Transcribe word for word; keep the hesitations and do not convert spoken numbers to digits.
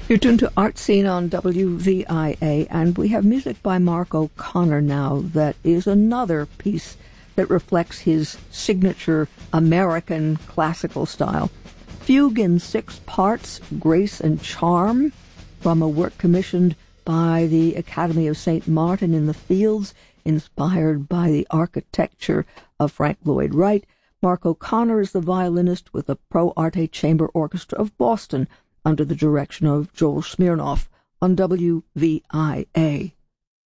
You're tuned to Art Scene on W V I A, and we have music by Mark O'Connor now that is another piece that reflects his signature American classical style. Fugue in six parts, Grace and Charm, from a work commissioned by the Academy of Saint Martin in the Fields, inspired by the architecture of Frank Lloyd Wright. Mark O'Connor is the violinist with the Pro Arte Chamber Orchestra of Boston, under the direction of Joel Smirnoff on W V I A.